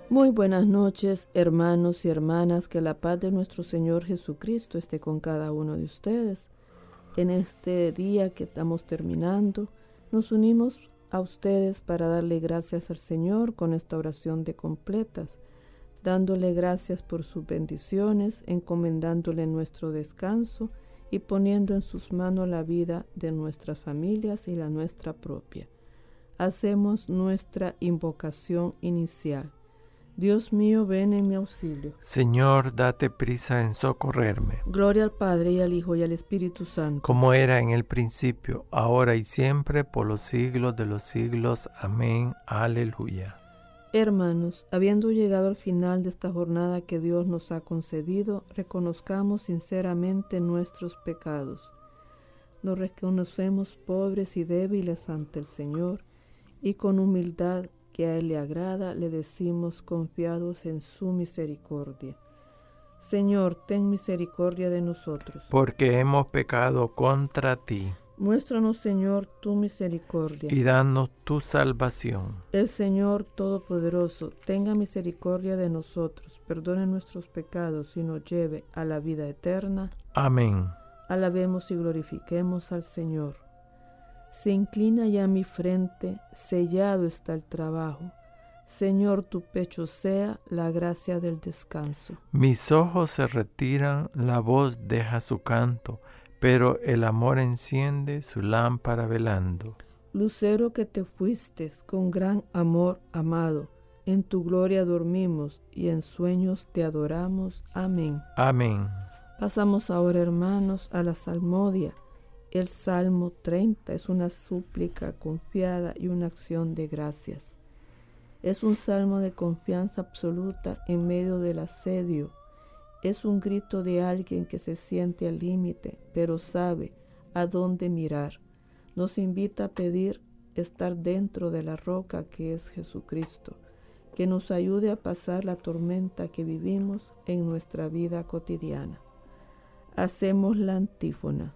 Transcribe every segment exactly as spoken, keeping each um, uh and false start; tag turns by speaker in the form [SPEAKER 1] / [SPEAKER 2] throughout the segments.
[SPEAKER 1] Muy buenas noches, hermanos y hermanas, que la paz de nuestro Señor Jesucristo esté con cada uno de ustedes. En este día que estamos terminando, nos unimos a ustedes para darle gracias al Señor con esta oración de completas, dándole gracias por sus bendiciones, encomendándole nuestro descanso y poniendo en sus manos la vida de nuestras familias y la nuestra propia. Hacemos nuestra invocación inicial. Dios mío, ven en mi auxilio.
[SPEAKER 2] Señor, date prisa en socorrerme.
[SPEAKER 1] Gloria al Padre, y al Hijo, y al Espíritu Santo.
[SPEAKER 2] Como era en el principio, ahora y siempre, por los siglos de los siglos. Amén. Aleluya.
[SPEAKER 1] Hermanos, habiendo llegado al final de esta jornada que Dios nos ha concedido, reconozcamos sinceramente nuestros pecados. Nos reconocemos pobres y débiles ante el Señor, y con humildad que a Él le agrada, le decimos confiados en su misericordia. Señor, ten misericordia de nosotros.
[SPEAKER 2] Porque hemos pecado contra ti.
[SPEAKER 1] Muéstranos, Señor, tu misericordia.
[SPEAKER 2] Y danos tu salvación.
[SPEAKER 1] El Señor Todopoderoso tenga misericordia de nosotros, perdone nuestros pecados y nos lleve a la vida eterna.
[SPEAKER 2] Amén.
[SPEAKER 1] Alabemos y glorifiquemos al Señor. Se inclina ya mi frente, sellado está el trabajo. Señor, tu pecho sea la gracia del descanso.
[SPEAKER 2] Mis ojos se retiran, la voz deja su canto, pero el amor enciende su lámpara velando.
[SPEAKER 1] Lucero que te fuiste con gran amor amado, en tu gloria dormimos y en sueños te adoramos. Amén.
[SPEAKER 2] Amén.
[SPEAKER 1] Pasamos ahora, hermanos, a la salmodia. El Salmo treinta es una súplica confiada y una acción de gracias. Es un salmo de confianza absoluta en medio del asedio. Es un grito de alguien que se siente al límite, pero sabe a dónde mirar. Nos invita a pedir estar dentro de la roca que es Jesucristo, que nos ayude a pasar la tormenta que vivimos en nuestra vida cotidiana. Hacemos la antífona.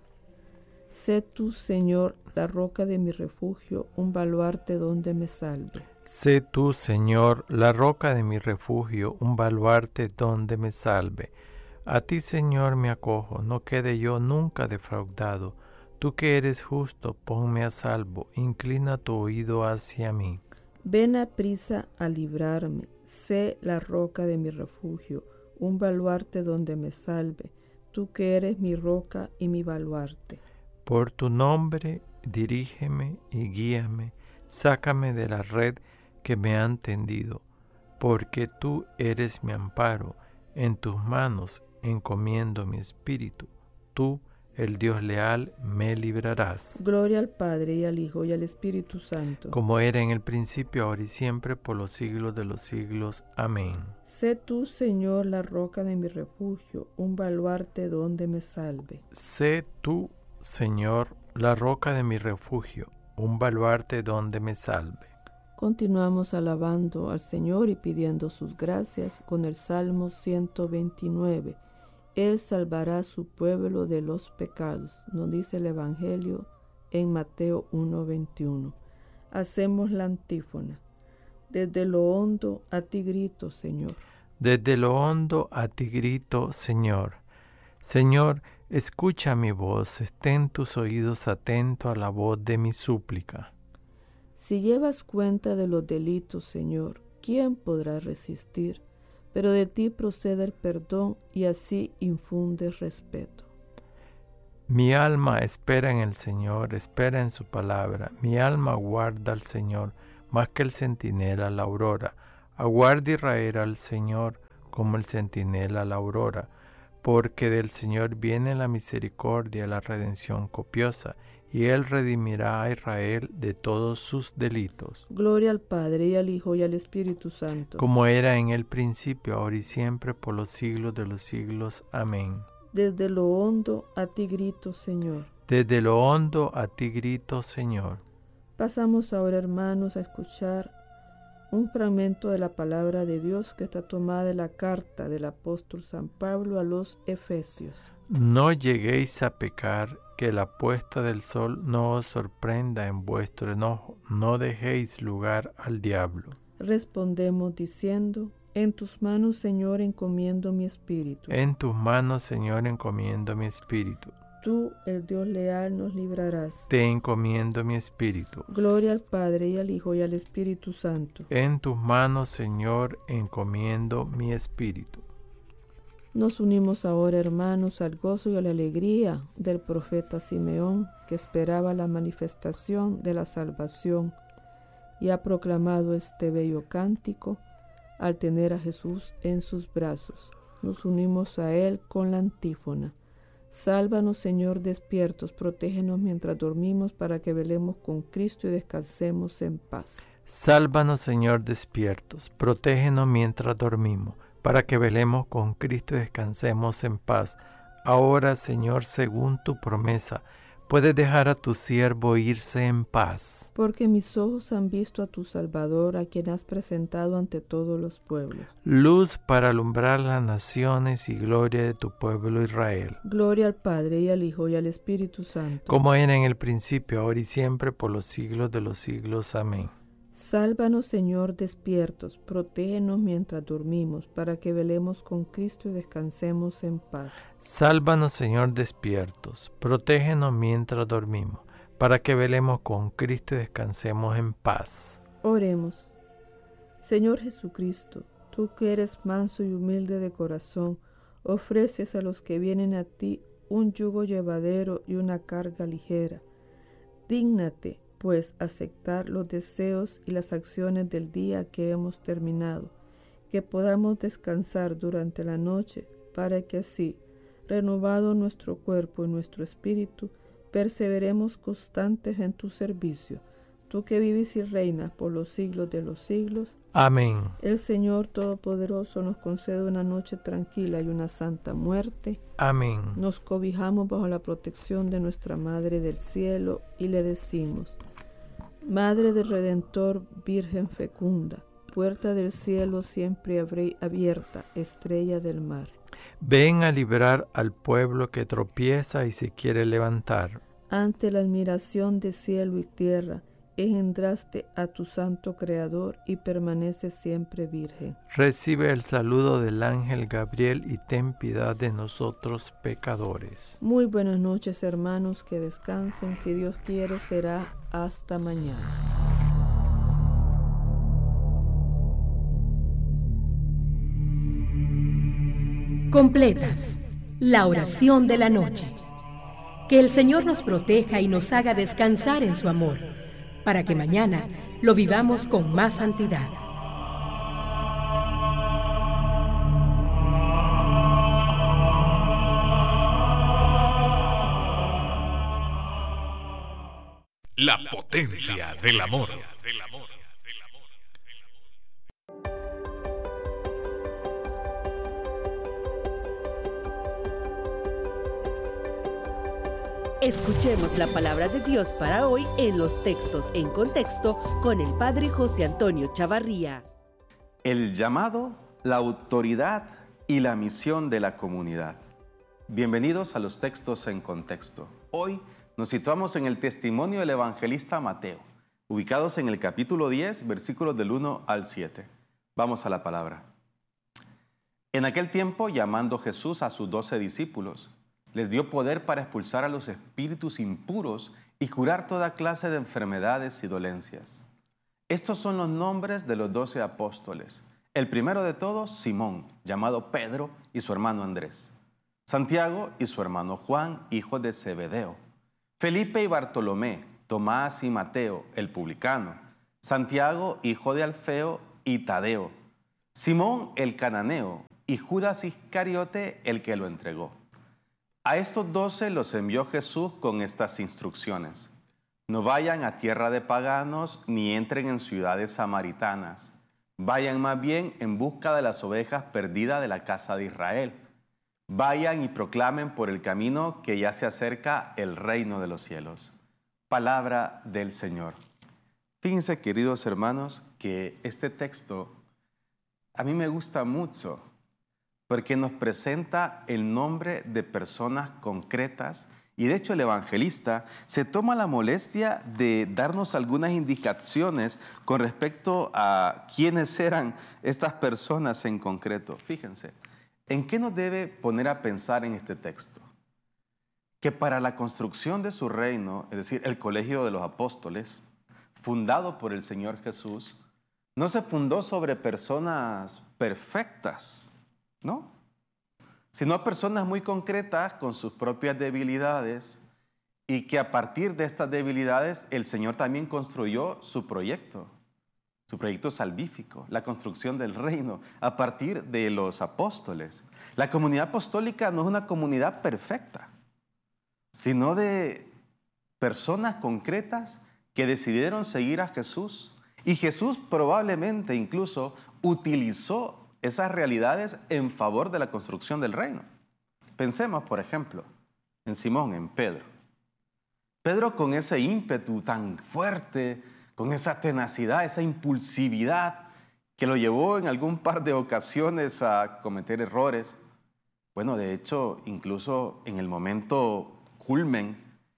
[SPEAKER 1] Sé tú, Señor, la roca de mi refugio, un baluarte donde me salve.
[SPEAKER 2] Sé tú, Señor, la roca de mi refugio, un baluarte donde me salve. A ti, Señor, me acojo, no quede yo nunca defraudado. Tú que eres justo, ponme a salvo, inclina tu oído hacia mí.
[SPEAKER 1] Ven a prisa a librarme, sé la roca de mi refugio, un baluarte donde me salve. Tú que eres mi roca y mi baluarte.
[SPEAKER 2] Por tu nombre, dirígeme y guíame, sácame de la red que me han tendido, porque tú eres mi amparo, en tus manos encomiendo mi espíritu, tú, el Dios leal, me librarás.
[SPEAKER 1] Gloria al Padre, y al Hijo, y al Espíritu Santo.
[SPEAKER 2] Como era en el principio, ahora y siempre, por los siglos de los siglos. Amén.
[SPEAKER 1] Sé tú, Señor, la roca de mi refugio, un baluarte donde me salve.
[SPEAKER 2] Sé tú, Señor, la roca de mi refugio, un baluarte donde me salve.
[SPEAKER 1] Continuamos alabando al Señor y pidiendo sus gracias con el Salmo ciento veintinueve. Él salvará a su pueblo de los pecados, nos dice el Evangelio en Mateo uno veintiuno. Hacemos la antífona. Desde lo hondo a ti grito, Señor.
[SPEAKER 2] Desde lo hondo a ti grito, Señor. Señor, escucha mi voz, estén tus oídos atentos a la voz de mi súplica.
[SPEAKER 1] Si llevas cuenta de los delitos, Señor, ¿quién podrá resistir? Pero de ti procede el perdón y así infundes respeto.
[SPEAKER 2] Mi alma espera en el Señor, espera en su palabra. Mi alma aguarda al Señor, más que el centinela a la aurora. Aguarda Israel al Señor, como el centinela a la aurora. Porque del Señor viene la misericordia, la redención copiosa, y Él redimirá a Israel de todos sus delitos.
[SPEAKER 1] Gloria al Padre, y al Hijo, y al Espíritu Santo.
[SPEAKER 2] Como era en el principio, ahora y siempre, por los siglos de los siglos. Amén.
[SPEAKER 1] Desde lo hondo a ti grito, Señor.
[SPEAKER 2] Desde lo hondo a ti grito, Señor.
[SPEAKER 1] Pasamos ahora, hermanos, a escuchar un fragmento de la palabra de Dios que está tomada de la carta del apóstol San Pablo a los Efesios.
[SPEAKER 2] No lleguéis a pecar, que la puesta del sol no os sorprenda en vuestro enojo, no dejéis lugar al diablo.
[SPEAKER 1] Respondemos diciendo, En tus manos, Señor, encomiendo mi espíritu.
[SPEAKER 2] En tus manos, Señor, encomiendo mi espíritu.
[SPEAKER 1] Tú, el Dios leal, nos librarás.
[SPEAKER 2] Te encomiendo mi espíritu.
[SPEAKER 1] Gloria al Padre, y al Hijo, y al Espíritu Santo.
[SPEAKER 2] En tus manos, Señor, encomiendo mi espíritu.
[SPEAKER 1] Nos unimos ahora, hermanos, al gozo y a la alegría del profeta Simeón, que esperaba la manifestación de la salvación y ha proclamado este bello cántico al tener a Jesús en sus brazos. Nos unimos a él con la antífona. Sálvanos, Señor, despiertos, protégenos mientras dormimos, para que velemos con Cristo y descansemos en paz.
[SPEAKER 2] Sálvanos, Señor, despiertos, protégenos mientras dormimos, para que velemos con Cristo y descansemos en paz. Ahora, Señor, según tu promesa, puedes dejar a tu siervo irse en paz.
[SPEAKER 1] Porque mis ojos han visto a tu Salvador, a quien has presentado ante todos los pueblos.
[SPEAKER 2] Luz para alumbrar las naciones y gloria de tu pueblo Israel.
[SPEAKER 1] Gloria al Padre, y al Hijo, y al Espíritu Santo.
[SPEAKER 2] Como era en el principio, ahora y siempre, por los siglos de los siglos. Amén.
[SPEAKER 1] Sálvanos, Señor, despiertos, protégenos mientras dormimos, para que velemos con Cristo y descansemos en paz.
[SPEAKER 2] Sálvanos, Señor, despiertos, protégenos mientras dormimos, para que velemos con Cristo y descansemos en paz.
[SPEAKER 1] Oremos. Señor Jesucristo, tú que eres manso y humilde de corazón, ofreces a los que vienen a ti un yugo llevadero y una carga ligera. Dígnate, pues, aceptar los deseos y las acciones del día que hemos terminado, que podamos descansar durante la noche, para que así, renovado nuestro cuerpo y nuestro espíritu, perseveremos constantes en tu servicio. Tú que vives y reinas por los siglos de los siglos.
[SPEAKER 2] Amén.
[SPEAKER 1] El Señor Todopoderoso nos concede una noche tranquila y una santa muerte.
[SPEAKER 2] Amén.
[SPEAKER 1] Nos cobijamos bajo la protección de nuestra Madre del Cielo y le decimos: Madre del Redentor, Virgen fecunda, puerta del cielo siempre abierta, estrella del mar.
[SPEAKER 2] Ven a librar al pueblo que tropieza y se quiere levantar.
[SPEAKER 1] Ante la admiración de cielo y tierra, engendraste a tu santo Creador y permaneces siempre virgen.
[SPEAKER 2] Recibe el saludo del ángel Gabriel y ten piedad de nosotros pecadores.
[SPEAKER 1] Muy buenas noches, hermanos, que descansen. Si Dios quiere, será hasta mañana.
[SPEAKER 3] Completas la oración de la noche. Que el Señor nos proteja y nos haga descansar en su amor, para que mañana lo vivamos con más santidad.
[SPEAKER 4] La potencia del amor.
[SPEAKER 5] Escuchemos la palabra de Dios para hoy en los textos en contexto con el Padre José Antonio Chavarría.
[SPEAKER 6] El llamado, la autoridad y la misión de la comunidad. Bienvenidos a los textos en contexto. Hoy nos situamos en el testimonio del evangelista Mateo, ubicados en el capítulo diez, versículos del uno al siete. Vamos a la palabra. En aquel tiempo, llamando Jesús a sus doce discípulos, les dio poder para expulsar a los espíritus impuros y curar toda clase de enfermedades y dolencias. Estos son los nombres de los doce apóstoles. El primero de todos, Simón, llamado Pedro, y su hermano Andrés. Santiago y su hermano Juan, hijo de Zebedeo. Felipe y Bartolomé, Tomás y Mateo, el publicano. Santiago, hijo de Alfeo, y Tadeo. Simón, el cananeo, y Judas Iscariote, el que lo entregó. A estos doce los envió Jesús con estas instrucciones: no vayan a tierra de paganos ni entren en ciudades samaritanas. Vayan más bien en busca de las ovejas perdidas de la casa de Israel. Vayan y proclamen por el camino que ya se acerca el reino de los cielos. Palabra del Señor. Fíjense, queridos hermanos, que este texto a mí me gusta mucho, porque nos presenta el nombre de personas concretas Y de hecho el evangelista se toma la molestia de darnos algunas indicaciones con respecto a quiénes eran estas personas en concreto. Fíjense, ¿en qué nos debe poner a pensar en este texto? Que para la construcción de su reino, es decir, el colegio de los apóstoles, fundado por el Señor Jesús, no se fundó sobre personas perfectas, ¿no? Sino personas muy concretas con sus propias debilidades y que a partir de estas debilidades el Señor también construyó su proyecto, su proyecto salvífico, la construcción del reino a partir de los apóstoles. La comunidad apostólica no es una comunidad perfecta, sino de personas concretas que decidieron seguir a Jesús. Y Jesús probablemente incluso utilizó esas realidades en favor de la construcción del reino. Pensemos, por ejemplo, en Simón, en Pedro. Pedro, con ese ímpetu tan fuerte, con esa tenacidad, esa impulsividad que lo llevó en algún par de ocasiones a cometer errores. Bueno, de hecho, incluso en el momento culmen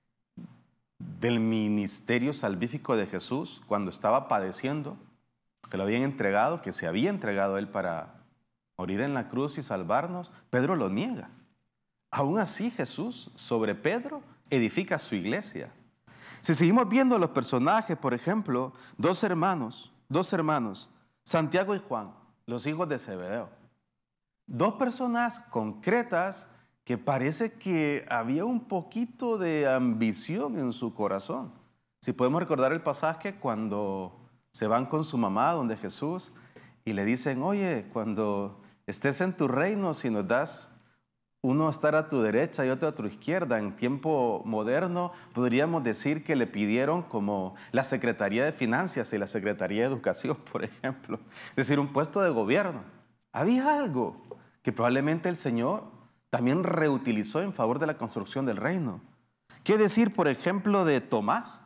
[SPEAKER 6] del ministerio salvífico de Jesús, cuando estaba padeciendo, que lo habían entregado, que se había entregado él para morir en la cruz y salvarnos, Pedro lo niega. Aún así, Jesús sobre Pedro edifica su iglesia. Si seguimos viendo los personajes, por ejemplo, dos hermanos, dos hermanos, Santiago y Juan, los hijos de Zebedeo. Dos personas concretas que parece que había un poquito de ambición en su corazón. Si podemos recordar el pasaje cuando se van con su mamá donde Jesús y le dicen, oye, cuando estés en tu reino, si nos das uno a estar a tu derecha y otro a tu izquierda, en tiempo moderno podríamos decir que le pidieron como la Secretaría de Finanzas y la Secretaría de Educación, por ejemplo, es decir, un puesto de gobierno. Había algo que probablemente el Señor también reutilizó en favor de la construcción del reino. ¿Qué decir, por ejemplo, de Tomás?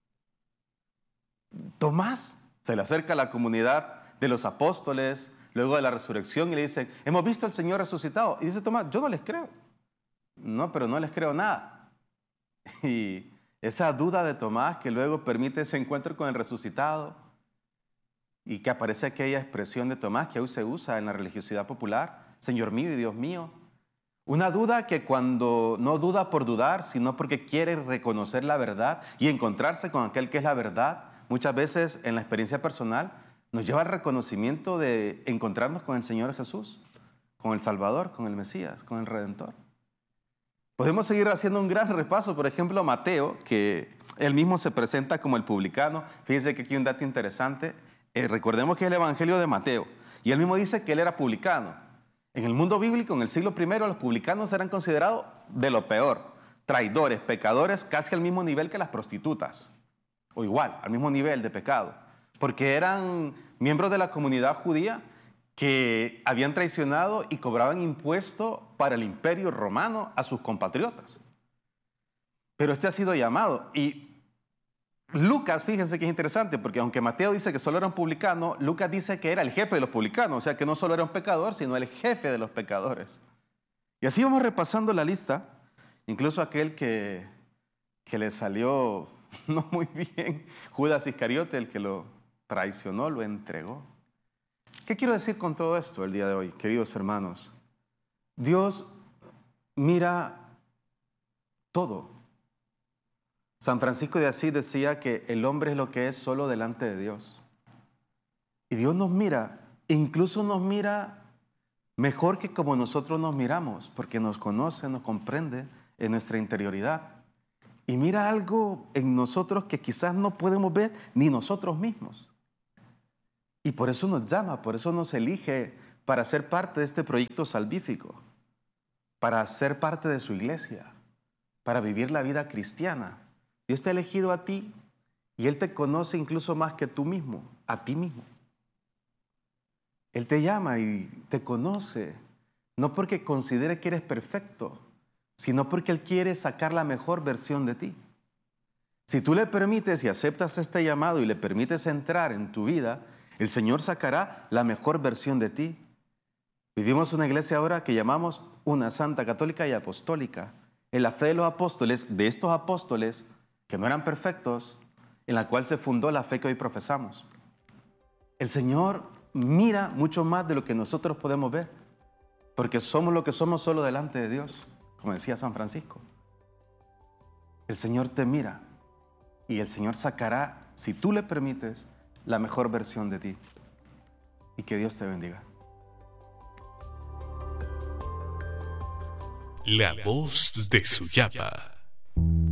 [SPEAKER 6] Tomás se le acerca a la comunidad de los apóstoles luego de la resurrección y le dicen, hemos visto al Señor resucitado. Y dice Tomás, yo no les creo. No, pero no les creo nada. Y esa duda de Tomás que luego permite ese encuentro con el resucitado y que aparece aquella expresión de Tomás que hoy se usa en la religiosidad popular, Señor mío y Dios mío. Una duda que cuando no duda por dudar, sino porque quiere reconocer la verdad y encontrarse con aquel que es la verdad, muchas veces en la experiencia personal nos lleva al reconocimiento de encontrarnos con el Señor Jesús, con el Salvador, con el Mesías, con el Redentor. Podemos seguir haciendo un gran repaso, por ejemplo, Mateo, que él mismo se presenta como el publicano. Fíjense que aquí hay un dato interesante. Eh, recordemos que es el Evangelio de Mateo, y él mismo dice que él era publicano. En el mundo bíblico, en el siglo primero, los publicanos eran considerados de lo peor, traidores, pecadores, casi al mismo nivel que las prostitutas, o igual, al mismo nivel de pecado, porque eran miembros de la comunidad judía que habían traicionado y cobraban impuesto para el imperio romano a sus compatriotas. Pero este ha sido llamado, y Lucas, fíjense que es interesante, porque aunque Mateo dice que solo era un publicano, Lucas dice que era el jefe de los publicanos, o sea que no solo era un pecador, sino el jefe de los pecadores. Y así vamos repasando la lista, incluso aquel que, que le salió no muy bien, Judas Iscariote, el que lo traicionó, lo entregó. ¿Qué quiero decir con todo esto el día de hoy, queridos hermanos? Dios mira todo. San Francisco de Asís decía que el hombre es lo que es solo delante de Dios. Y Dios nos mira, e incluso nos mira mejor que como nosotros nos miramos, porque nos conoce, nos comprende en nuestra interioridad. Y mira algo en nosotros que quizás no podemos ver ni nosotros mismos. Y por eso nos llama, por eso nos elige para ser parte de este proyecto salvífico, para ser parte de su iglesia, para vivir la vida cristiana. Dios te ha elegido a ti y Él te conoce incluso más que tú mismo, a ti mismo. Él te llama y te conoce, no porque considere que eres perfecto, sino porque Él quiere sacar la mejor versión de ti. Si tú le permites y aceptas este llamado y le permites entrar en tu vida, el Señor sacará la mejor versión de ti. Vivimos una iglesia ahora que llamamos una santa, católica y apostólica. en la fe de los apóstoles, de estos apóstoles que no eran perfectos, en la cual se fundó la fe que hoy profesamos. El Señor mira mucho más de lo que nosotros podemos ver, porque somos lo que somos solo delante de Dios, como decía San Francisco. El Señor te mira y el Señor sacará, si tú le permites, la mejor versión de ti. Y que Dios te bendiga.
[SPEAKER 4] La voz de Suyapa.